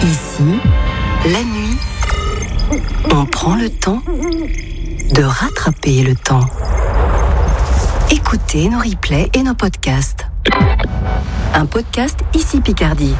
Ici, la nuit, on prend le temps de rattraper le temps. Écoutez nos replays et nos podcasts. Un podcast Ici Picardie.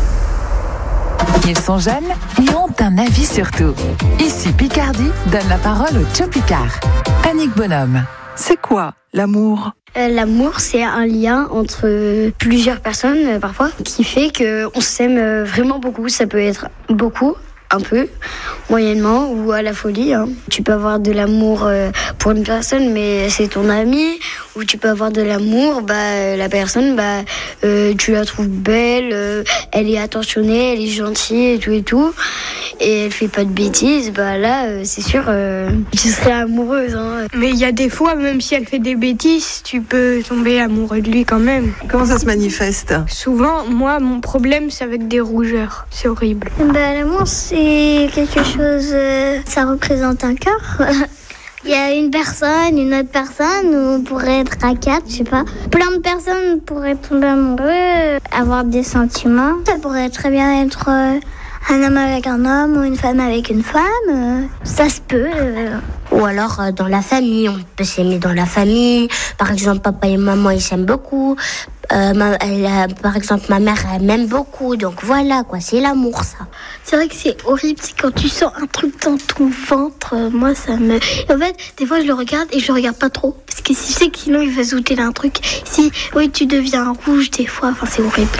Ils sont jeunes et ont un avis sur tout. Ici Picardie donne la parole au Joe Picard. Annick Bonhomme. C'est quoi l'amour ? L'amour, c'est un lien entre plusieurs personnes, parfois, qui fait qu'on s'aime vraiment beaucoup. Ça peut être beaucoup, un peu, moyennement, ou à la folie. Tu peux avoir de l'amour pour une personne, mais c'est ton ami. Ou tu peux avoir de l'amour, la personne, tu la trouves belle, elle est attentionnée, elle est gentille et tout. Et elle fait pas de bêtises, là, c'est sûr, tu serais amoureuse. Mais il y a des fois, même si elle fait des bêtises, tu peux tomber amoureux de lui quand même. Comment ça se manifeste ? Souvent, moi, mon problème, c'est avec des rougeurs. C'est horrible. L'amour, c'est quelque chose, ça représente un cœur. Il y a une personne, une autre personne, ou on pourrait être à quatre, je sais pas. Plein de personnes pourraient tomber amoureux, avoir des sentiments. Ça pourrait très bien être un homme avec un homme ou une femme avec une femme. Ça se peut. Ou alors dans la famille, on peut s'aimer dans la famille. Par exemple, papa et maman, ils s'aiment beaucoup. Par exemple, ma mère, elle m'aime beaucoup. Donc voilà, quoi, c'est l'amour, ça. C'est vrai que c'est horrible, c'est quand tu sens un truc dans ton ventre. Moi, ça me... En fait, des fois, je le regarde et je le regarde pas trop. Parce que si je sais que sinon, il va se douter d'un truc. Si, oui, tu deviens rouge des fois. Enfin, c'est horrible.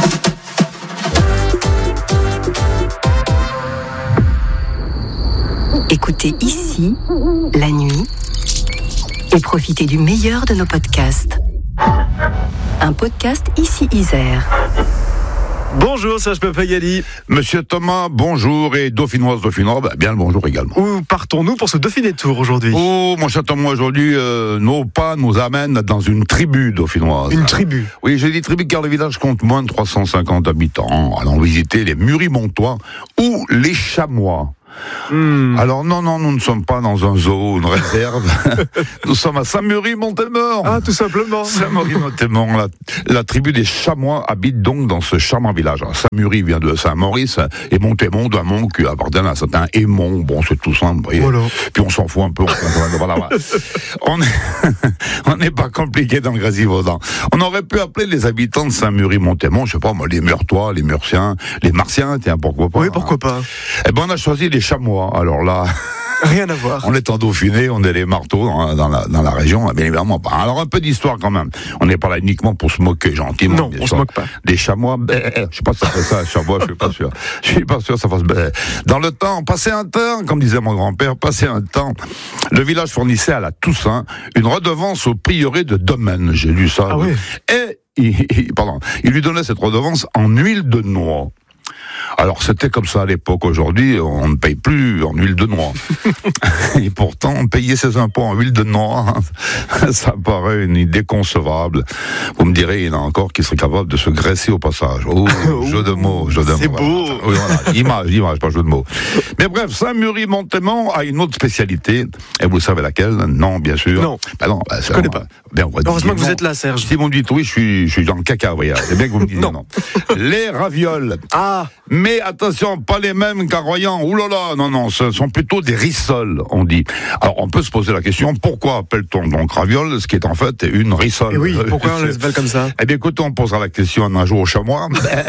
Écoutez Ici, la nuit, et profitez du meilleur de nos podcasts. Un podcast Ici Isère. Bonjour, Serge Papayali. Monsieur Thomas, bonjour, et dauphinoise, dauphinois, bien le bonjour également. Où partons-nous pour ce Dauphiné Tour aujourd'hui ? Oh, mon cher Thomas, aujourd'hui, nos pas nous amènent dans une tribu dauphinoise. Une tribu ? Oui, j'ai dit tribu car le village compte moins de 350 habitants. Allons visiter les Muris-Montois ou les Chamois. Alors non, nous ne sommes pas dans un zoo, une réserve. Nous sommes à Saint-Mury-Montélimort. Ah, tout simplement. Saint-Mury-Montélimort, la tribu des Chamois habite donc dans ce charmant village. Alors, Saint-Mury vient de Saint-Maurice et Montélimort d'un mont qui appartient à un certain Aimon. Bon, c'est tout simple. Voilà. Puis on s'en fout un peu. Voilà. On n'est pas compliqué dans le Grésivaudan. On aurait pu appeler les habitants de Saint-Mury-Montélimort, je sais pas moi, les Meurtois, les Murciens, les Martiens, tiens, pourquoi pas. Oui, pourquoi pas. Eh ben, on a choisi les Chamois. Alors là, rien à voir. On est en Dauphiné, on est les marteaux dans la région, bien évidemment pas. Alors un peu d'histoire quand même. On n'est pas là uniquement pour se moquer gentiment. Non, on se moque pas. Des Chamois, je sais pas si ça fait ça, Chamois, je suis pas sûr. Je suis pas sûr que ça fasse. Dans le temps, passé un temps, comme disait mon grand-père, passé un temps, le village fournissait à la Toussaint une redevance au prieuré de Domaine. J'ai lu ça. Ah oui. Et il lui donnait cette redevance en huile de noix. Alors c'était comme ça à l'époque. Aujourd'hui, on ne paye plus en huile de noix. Et pourtant, payer ses impôts en huile de noix, ça paraît une idée concevable. Vous me direz, il y en a encore qui seraient capables de se graisser au passage. Oh, jeu de mots. C'est beau. Oui, voilà. Image, pas jeu de mots. Mais bref, Saint-Mury-Montélimort a une autre spécialité. Et vous savez laquelle ? Non, bien sûr. Non. Je connais pas. Heureusement que vous êtes là, Serge. Si vous me dites oui, je suis dans le caca, vous voyez. C'est bien que vous me dites non. Les ravioles. Ah. Mais attention, pas les mêmes qu'à Royan. Ouh là là, non, ce sont plutôt des rissoles, on dit. Alors, on peut se poser la question, pourquoi appelle-t-on donc raviole, ce qui est en fait une rissole ? Et oui, pourquoi on les appelle comme ça ? Eh bien, écoutez, on posera la question un jour au Chamois.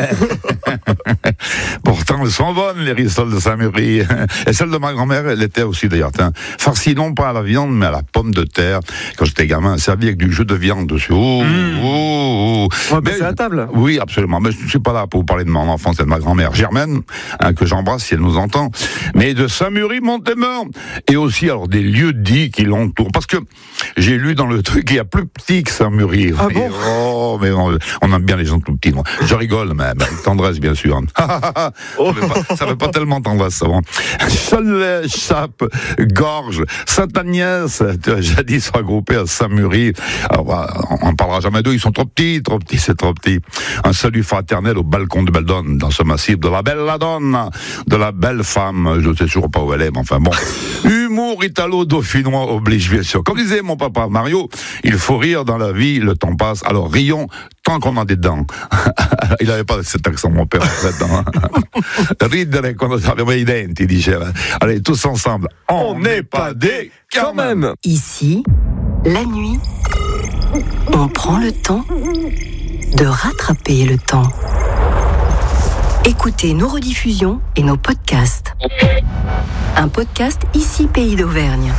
Pourtant, elles sont bonnes, les rissoles de Saint-Mury. Et celle de ma grand-mère, elle était aussi d'ailleurs, farcie non pas à la viande, mais à la pomme de terre. Quand j'étais gamin, servi avec du jus de viande dessus. On va passer à la table. Oui, absolument. Mais je ne suis pas là pour vous parler de mon enfance et de ma grand-mère Germaine, que j'embrasse si elle nous entend, mais de Saint-Mury-Montélimort. Et aussi, alors, des lieux dits qui l'entourent. Parce que j'ai lu dans le truc qu'il y a plus petit que Saint-Mury. Ah bon ? Oh, mais on aime bien les gens tout petits. Moi. Je rigole, mais avec tendresse, bien sûr. Ça fait pas tellement tendresse, ça. Bon. Cholet, Chape, Gorge, Sainte-Agnès, jadis regroupés à Saint-Mury. Alors, on parlera jamais d'eux, ils sont trop petits, c'est trop petit. Un salut fraternel au balcon de Beldonne, dans ce massif de la belle Ladonne, de la belle femme, je ne sais toujours pas où elle est, mais enfin bon. L'humour italo-dauphinois oblige, bien sûr. Comme disait mon papa Mario, il faut rire dans la vie, le temps passe. Alors rions tant qu'on a des dents. Il n'avait pas cet accent, mon père, en fait. Ridere quando abbiamo i denti, diceva. Allez, tous ensemble. On n'est pas des quand même. Ici, la nuit, on prend le temps de rattraper le temps. Écoutez nos rediffusions et nos podcasts. Un podcast Ici Pays d'Auvergne.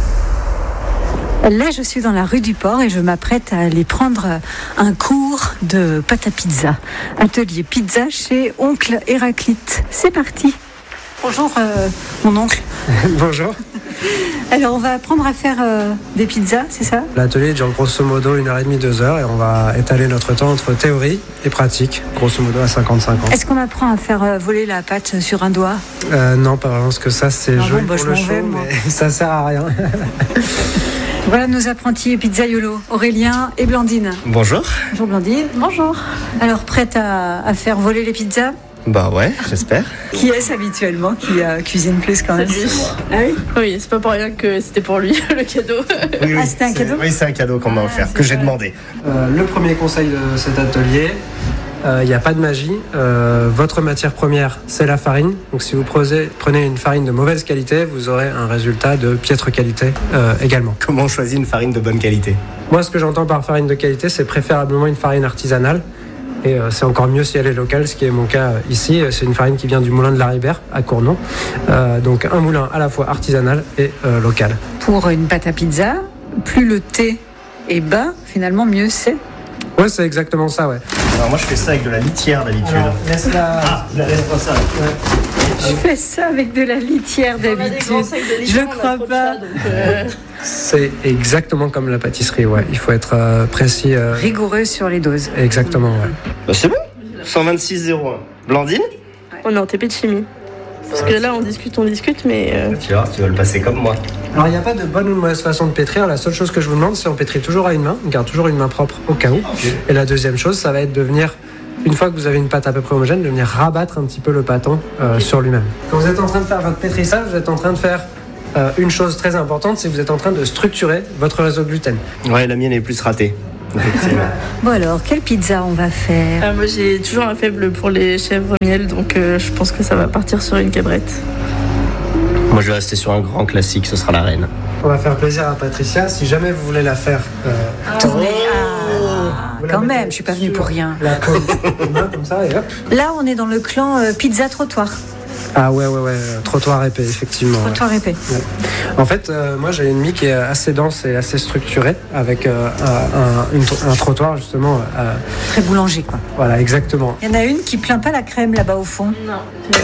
Là, je suis dans la rue du Port et je m'apprête à aller prendre un cours de pâte à pizza. Atelier pizza chez Oncle Héraclite. C'est parti. Bonjour, mon oncle. Bonjour. Alors, on va apprendre à faire des pizzas, c'est ça ? L'atelier dure grosso modo 1h30, 2 heures et on va étaler notre temps entre théorie et pratique, grosso modo à 55 ans. Est-ce qu'on apprend à faire voler la pâte sur un doigt ? Non, pas vraiment, parce que ça, c'est joli pour le show, mais ça sert à rien. Voilà nos apprentis pizzaiolo, Aurélien et Blandine. Bonjour. Bonjour Blandine. Bonjour. Alors, prête à faire voler les pizzas ? Bah ouais, j'espère. Qui est-ce habituellement qui cuisine plus quand même ? C'est lui. Ah oui ? Oui, c'est pas pour rien que c'était pour lui le cadeau. Oui, ah, c'était un cadeau ? Oui, c'est un cadeau qu'on m'a offert, que j'ai demandé. Le premier conseil de cet atelier, il n'y a pas de magie. Votre matière première, c'est la farine. Donc si vous prenez une farine de mauvaise qualité, vous aurez un résultat de piètre qualité également. Comment on choisit une farine de bonne qualité ? Moi, ce que j'entends par farine de qualité, c'est préférablement une farine artisanale. Et c'est encore mieux si elle est locale, ce qui est mon cas ici. C'est une farine qui vient du moulin de la Ribère à Cournon. Donc un moulin à la fois artisanal et local. Pour une pâte à pizza, plus le thé est bas, finalement mieux c'est. Ouais, c'est exactement ça, ouais. Alors moi je fais ça avec de la litière d'habitude. Alors, laisse-la... Ah, laisse pas ça. Ouais. Je fais ça avec de la litière d'habitude. Je crois pas. C'est exactement comme la pâtisserie, ouais. Il faut être précis. Rigoureux sur les doses. Exactement, ouais. Bah, c'est bon. 126,01. Blandine ? On est en TP de chimie. Parce que là, on discute, mais... Tu vois, tu vas le passer comme moi. Alors, il n'y a pas de bonne ou de mauvaise façon de pétrir. La seule chose que je vous demande, c'est on pétrit toujours à une main. On garde toujours une main propre au cas où. Okay. Et la deuxième chose, ça va être de venir, une fois que vous avez une pâte à peu près homogène, de venir rabattre un petit peu le pâton sur lui-même. Quand vous êtes en train de faire votre pétrissage, vous êtes en train de faire une chose très importante, c'est que vous êtes en train de structurer votre réseau de gluten. Ouais, la mienne est plus ratée. Bon alors, quelle pizza on va faire ? Moi j'ai toujours un faible pour les chèvres miel, donc je pense que ça va partir sur une cabrette. Moi je vais rester sur un grand classique, ce sera la reine. On va faire plaisir à Patricia, si jamais vous voulez la faire tourner. Quand même, je suis pas venue pour rien. La paume comme ça et hop. Là on est dans le clan pizza trottoir. Ah ouais, trottoir épais, effectivement. Trottoir épais. Ouais. En fait, moi j'ai une mie qui est assez dense et assez structurée, avec un trottoir justement. Très boulanger quoi. Voilà, exactement. Il y en a une qui plaint pas la crème là-bas au fond. Non.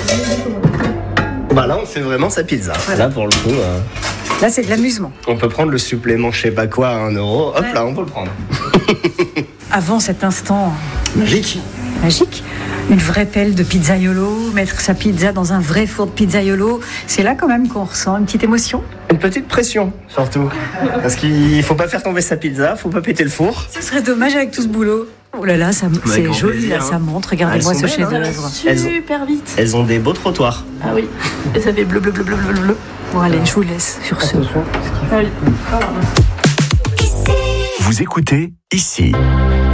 Bah là on fait vraiment sa pizza. Voilà. Là pour le coup... Là c'est de l'amusement. On peut prendre le supplément je sais pas quoi à 1 €. Hop ouais. Là on peut le prendre. Avant cet instant... Magique. Une vraie pelle de pizzaiolo, mettre sa pizza dans un vrai four de pizzaiolo, c'est là quand même qu'on ressent une petite émotion. Une petite pression, surtout. Parce qu'il faut pas faire tomber sa pizza, faut pas péter le four. Ce serait dommage avec tout ce boulot. Oh là là, c'est joli, plaisir, là, ça montre. Regardez-moi ce chef-d'œuvre. Super vite. Elles ont des beaux trottoirs. Ah oui. Et ça fait bleu. Bon allez, je vous laisse sur ce. Ah oui. Vous écoutez Ici.